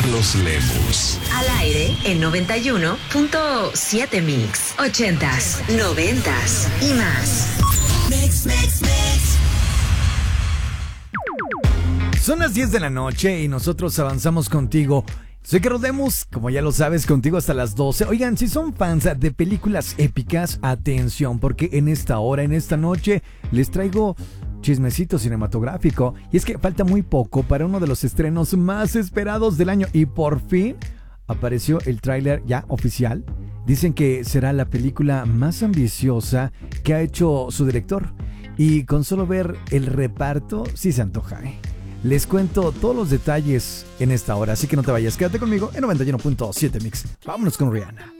Carlos Lemus. Al aire en 91.7 Mix. 80s, 90s y más. Son las 10 de la noche y nosotros avanzamos contigo. Soy Carlos Lemus, como ya lo sabes, contigo hasta las 12. Oigan, si son fans de películas épicas, atención, porque en esta hora, en esta noche, les traigo chismecito cinematográfico. Y es que falta muy poco para uno de los estrenos más esperados del año. Y por fin apareció el tráiler ya oficial. Dicen que será la película más ambiciosa que ha hecho su director. Y con solo ver el reparto, sí se antoja, ¿eh? Les cuento todos los detalles en esta hora, así que no te vayas, quédate conmigo en 91.7 Mix. Vámonos con Rihanna.